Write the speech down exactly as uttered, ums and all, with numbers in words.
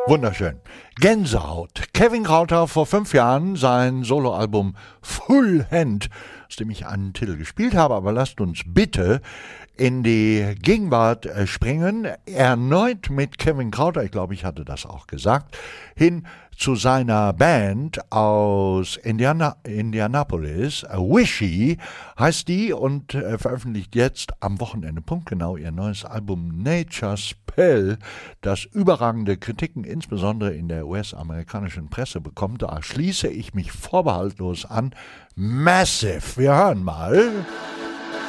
Wunderschön. Gänsehaut. Kevin Krauter vor fünf Jahren sein Soloalbum Full Hand, aus dem ich einen Titel gespielt habe, aber lasst uns bitte in die Gegenwart äh, springen. Erneut mit Kevin Krauter, ich glaube, ich hatte das auch gesagt, hin zu seiner Band aus Indiana, Indianapolis, äh, Wishy heißt die und äh, veröffentlicht jetzt am Wochenende punktgenau ihr neues Album Nature Spell, das überragende Kritiken insbesondere in der U S-amerikanischen Presse bekommt. Da schließe ich mich vorbehaltlos an. Massive. Wir hören mal.